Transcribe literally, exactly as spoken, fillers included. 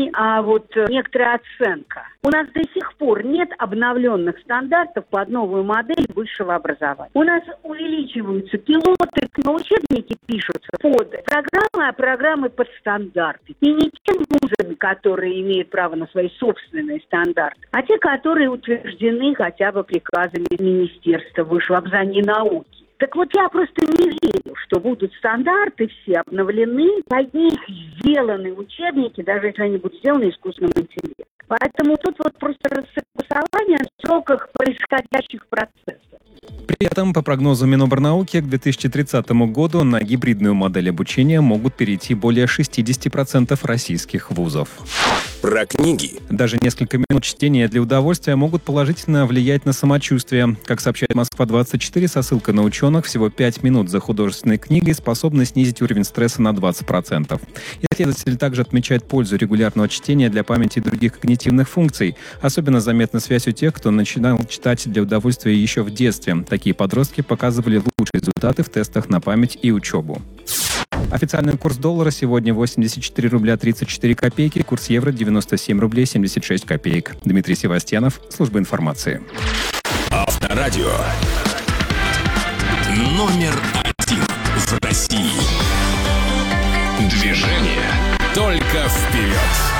а вот некоторая оценка. У нас до сих пор нет обновленных стандартов под новую модель высшего образования. У нас увеличиваются пилоты, но учебники пишутся под программы, а программы под стандарты. И не тем вузами, которые имеют право на свои собственные стандарты, а те, которые утверждены хотя бы приказами Министерства высшего образования и науки. Так вот, я просто не верю, что будут стандарты все обновлены, под них сделаны учебники, даже если они будут сделаны искусственным интеллектом. Поэтому тут вот просто рассогласование в сроках происходящих процессов. При этом, по прогнозу Минобрнауки, к две тысячи тридцатому году на гибридную модель обучения могут перейти более шестьдесят процентов российских вузов. Про книги. Даже несколько минут чтения для удовольствия могут положительно влиять на самочувствие. Как сообщает Москва двадцать четыре со ссылкой на ученых, всего пять минут за художественной книгой способны снизить уровень стресса на двадцать процентов. Исследователи также отмечают пользу регулярного чтения для памяти и других когнитивных функций. Особенно заметна связь у тех, кто начинал читать для удовольствия еще в детстве. Такие подростки показывали лучшие результаты в тестах на память и учебу. Официальный курс доллара сегодня восемьдесят четыре рубля тридцать четыре копейки, курс евро девяносто семь рублей семьдесят шесть копеек. Дмитрий Севастьянов, служба информации. Авторадио. Номер один в России. Движение только вперед.